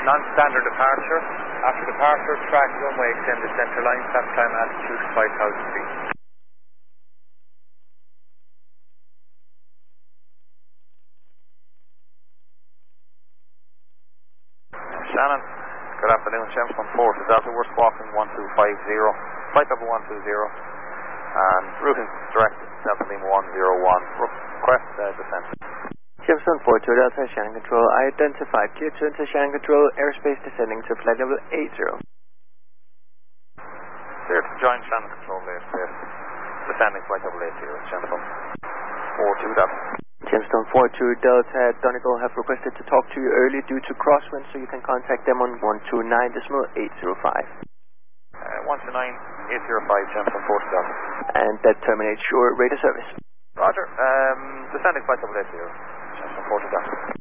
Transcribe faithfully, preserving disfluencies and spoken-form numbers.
non-standard departure. After departure, track runway extended center line, stop climb altitude five thousand feet. Shannon, good afternoon, Jamestown four to Delta, we're squawking one two five zero, flight level one two zero, and routing direct Delta Lima one zero one, request uh, descent. Jamestown four to Delta, Shannon Control, I identified, clear to enter Shannon Control, airspace descending to flight level eight zero. Clear to join Shannon Control, airspace descending flight level eight zero, Jamestown four two Delta. Jamestown four two Delta, Donegal have requested to talk to you early due to crosswind, so you can contact them on one two nine decimal eight zero five. Uh, one two nine eight zero five, Jamestown four two Delta. And that terminates your radar service. Roger, um, descending flight level eight zero, Jamestown four two Delta.